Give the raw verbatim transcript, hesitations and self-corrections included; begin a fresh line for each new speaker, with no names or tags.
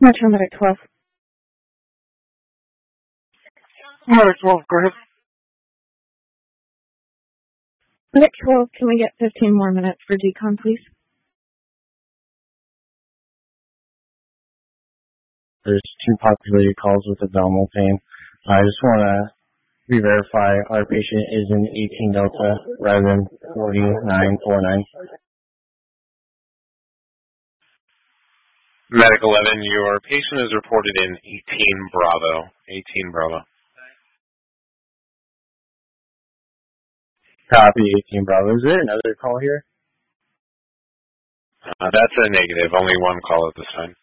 Metro Medic twelve.
Medic twelve, go ahead.
Medic twelve, can we get fifteen more minutes for decon, please?
There's two populated calls with abdominal pain. I just want to re-verify our patient is in eighteen Delta rather than forty-nine forty-nine.
Medic eleven, your patient is reported in eighteen Bravo. eighteen Bravo.
Copy, eighteen Bravo. Is there another call here?
Uh, that's a negative. Only one call at this time.